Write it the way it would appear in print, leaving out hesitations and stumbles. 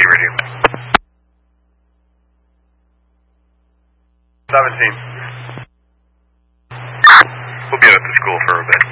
radio. 17. We'll be at the school for a bit.